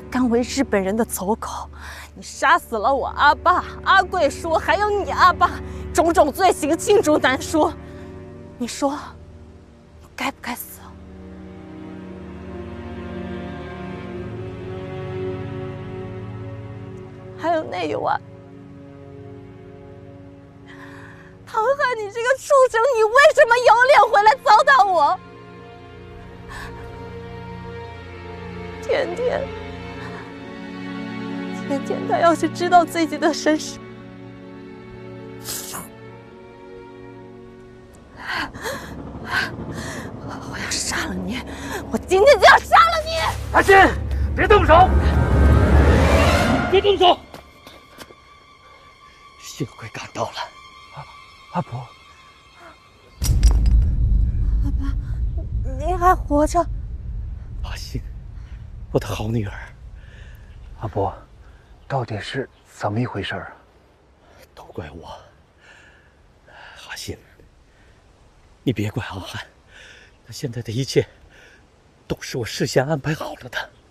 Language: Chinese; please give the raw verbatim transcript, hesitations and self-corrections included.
甘为日本人的走狗，你杀死了我阿爸、阿贵叔，还有你阿爸，种种罪行罄竹难书。你说，我该不该死？还有那一晚，唐汉，你这个畜生，你为什么有脸回来糟蹋我？甜甜。 甜甜，她要是知道自己的身世，我要杀了你！我今天就要杀了你！ 阿信，别动手！别动手！幸亏赶到了，阿阿婆， 阿爸，您还活着？ 阿信，我的好女儿。阿婆。 到底是怎么一回事啊？都怪我，阿信，你别怪阿汉，他现在的一切都是我事先安排好了的。